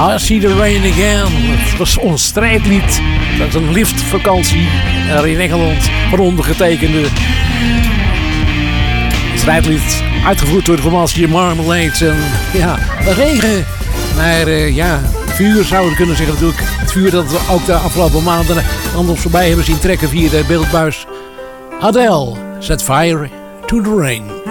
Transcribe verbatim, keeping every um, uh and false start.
I See the Rain Again. Het was ons strijdlied. Dat is een liftvakantie er in Engeland van ondergetekende. Het strijdlied uitgevoerd door de formatie Marmalade. En ja, regen naar uh, ja, vuur zouden we kunnen zeggen natuurlijk. Het vuur dat we ook de afgelopen maanden aan ons voorbij hebben zien trekken via de beeldbuis. Adele, Set Fire to the Rain.